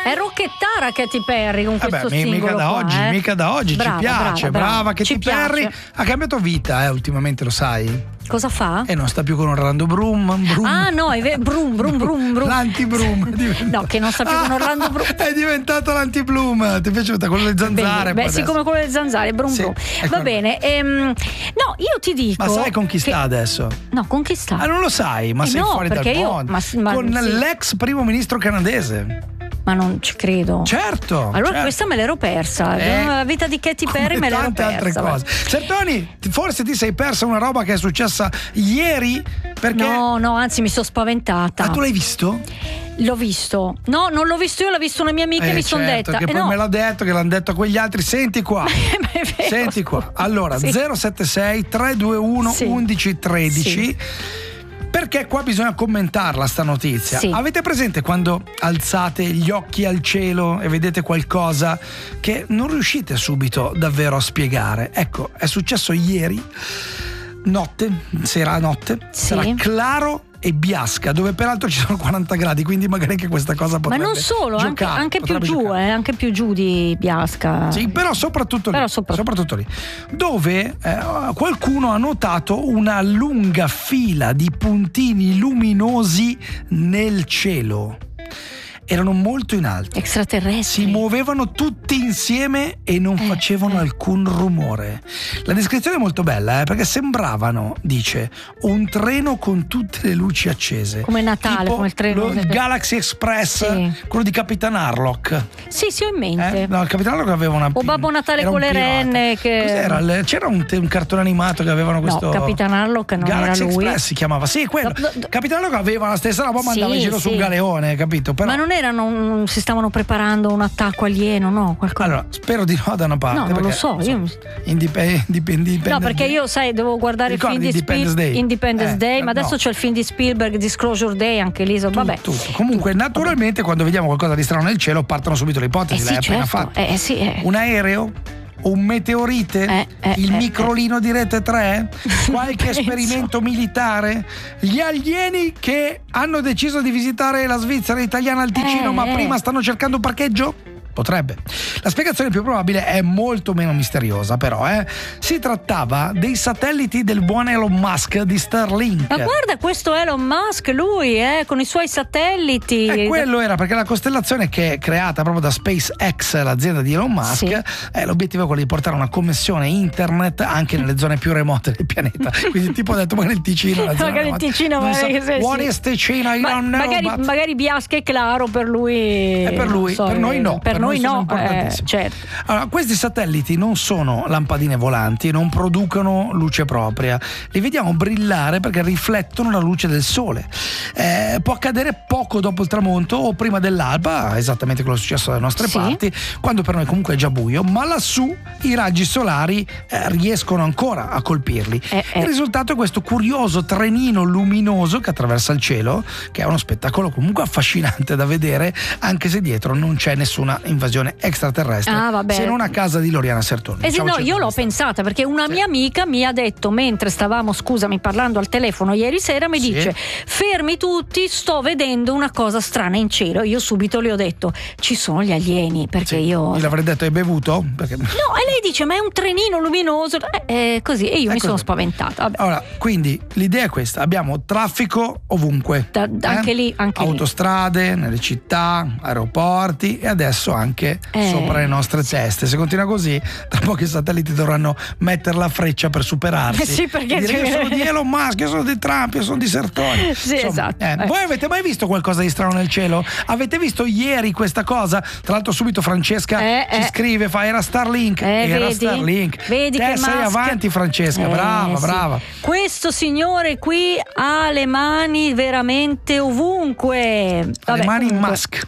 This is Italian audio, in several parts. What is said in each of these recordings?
È rocchettara Katy Perry con questo singolo mica da qua, oggi, mica da oggi, brava, ci piace, brava Katy ci Perry. piace. Ha cambiato vita, ultimamente, lo sai? Cosa fa? E non sta più con Orlando Bloom. Ah no, è Brum. L'anti-Bloom. No, che non sta più con Orlando Bloom. È diventato l'anti-Bloom. Ti è piaciuta? Quello delle zanzare? Beh, sì, come quello delle zanzare, Brum. Va bene. No, io ti dico. Ma sai con chi sta adesso? No, con chi sta? Non lo sai, ma sei fuori dal mondo. Con l'ex primo ministro canadese. Ma non ci credo. Certo. Allora questa me l'ero persa. La vita di Katy Perry me l'ero persa. Altre cose. Certoni, forse ti sei persa una roba che è successa ieri, perché No, anzi mi sono spaventata. Ah, tu l'hai visto? L'ho visto. No, non l'ho visto io, l'ha visto una mia amica e mi sono detta. Che poi me l'ha detto, che l'hanno detto a quegli altri. Senti qua. Senti qua. Allora, 076 321 1113. Perché qua bisogna commentarla sta notizia. Avete presente quando alzate gli occhi al cielo e vedete qualcosa che non riuscite subito davvero a spiegare? Ecco, è successo ieri sera claro e Biasca, dove peraltro ci sono 40 gradi, quindi magari anche questa cosa potrebbe. Ma non solo, anche più giù, anche più giù di Biasca. Sì, però soprattutto lì, dove qualcuno ha notato una lunga fila di puntini luminosi nel cielo. Erano molto in alto, extraterrestri, si muovevano tutti insieme e non facevano alcun rumore. La descrizione è molto bella, perché sembravano, dice, un treno con tutte le luci accese, come Natale, tipo come il treno il Galaxy Express, quello di Capitan Harlock. Sì, ho in mente. No, il Capitan Harlock aveva una o Babbo Natale con le renne che... C'era un cartone animato che avevano questo. No, Capitan Harlock non Galaxy era lui. Express si chiamava, sì, quello. Capitan Harlock aveva la stessa roba, ma andava in giro su un galeone, capito? Però... Ma non si stavano preparando un attacco alieno, no? Qualcosa. Allora, spero di no da una parte. No, non lo so. Indipendente. No, perché io, sai, devo guardare il film di Independence Day, ma adesso c'è il film di Spielberg, Disclosure Day, anche lì. Vabbè. Comunque, naturalmente, quando vediamo qualcosa di strano nel cielo, partono subito le ipotesi. L'hai appena fatto. Un aereo? Un meteorite? Il microlino di Rete 3? Qualche esperimento militare? Gli alieni che hanno deciso di visitare la Svizzera italiana al Ticino, ma prima stanno cercando un parcheggio? Potrebbe. La spiegazione più probabile è molto meno misteriosa, però. Si trattava dei satelliti del buon Elon Musk di Starlink. Ma guarda, questo Elon Musk, lui, con i suoi satelliti. Quello era perché la costellazione, che è creata proprio da SpaceX, l'azienda di Elon Musk, l'obiettivo è quello di portare una connessione internet anche nelle zone più remote del pianeta. Quindi tipo ho detto, magari il Ticino, magari il Ticino, what is Ticino? I don't know, magari Biasca è claro, per lui. Per lui, per noi no. Per noi no, certo. Allora, questi satelliti non sono lampadine volanti, non producono luce propria, li vediamo brillare perché riflettono la luce del sole. Può accadere poco dopo il tramonto o prima dell'alba, esattamente quello che è successo dalle nostre parti, quando per noi comunque è già buio, ma lassù i raggi solari riescono ancora a colpirli. Il risultato è questo curioso trenino luminoso che attraversa il cielo, che è uno spettacolo comunque affascinante da vedere, anche se dietro non c'è nessuna invasione extraterrestre, se non a casa di Loriana Sertoni. Io l'ho pensata, perché una mia amica mi ha detto, mentre stavamo, parlando al telefono ieri sera, mi dice: fermi tutti, sto vedendo una cosa strana in cielo. Io subito le ho detto: ci sono gli alieni, perché io l'avrei detto: hai bevuto? Perché... No, e lei dice: ma è un trenino luminoso, così, e io mi sono spaventata. Vabbè. Allora, quindi l'idea è questa: abbiamo traffico ovunque, anche lì, autostrade, nelle città, aeroporti, e adesso anche sopra le nostre teste. Se continua così, tra poco i satelliti dovranno mettere la freccia per superarsi. Sì, perché io sono di Elon Musk, io sono di Trump, io sono di Sertoni. Sì, esatto. Voi avete mai visto qualcosa di strano nel cielo? Avete visto ieri questa cosa? Tra l'altro subito Francesca ci scrive, era Starlink. Era Starlink. Vedi che sei avanti, Francesca, brava. Questo signore qui ha le mani veramente ovunque. Le mani in Musk.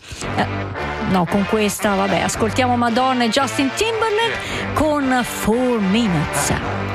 No, con questa, ascoltiamo Madonna e Justin Timberlake con 4 Minutes.